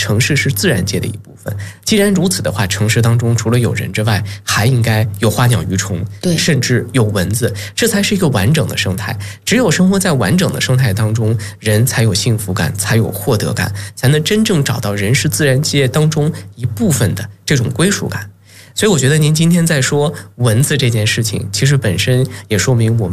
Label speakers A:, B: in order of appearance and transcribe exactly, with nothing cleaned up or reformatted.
A: 城市是自然界的一部分。既然如此的话，城市当中除了有人之外，还应该有花鸟鱼虫，
B: 对，
A: 甚至有蚊子，这才是一个完整的生态。只有生活在完整的生态当中，人才有幸福感，才有获得感，才能真正找到人是自然界当中一部分的这种归属感。所以我觉得您今天在说蚊子这件事情，其实本身也说明我们